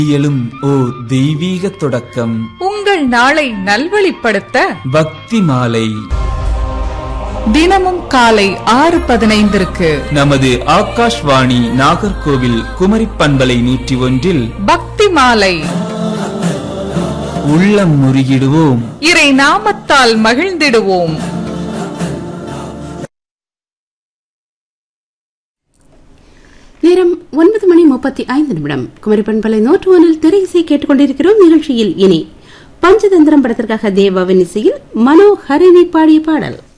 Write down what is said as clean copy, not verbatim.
இயலும் ஓர் தெய்வீக தொடக்கம். உங்கள் நாளை நல்வழிப்படுத்த பக்தி மாலை தினமும் காலை 6:15 நமது ஆகாஷ்வாணி நாகர்கோவில் குமரி பண்பலை 101 பக்தி மாலை. உள்ளம் முருகிடுவோம், இறை நாமத்தால் மகிழ்ந்திடுவோம். நேரம் 9:35 குமரி பண்பலை 101 திரையிசை கேட்டுக்கொண்டிருக்கிறோம். நிகழ்ச்சியில் இனி பஞ்சதந்திரம் படத்திற்காக தேவாவின் இசையில் மனோ ஹரிணி பாடிய பாடல்.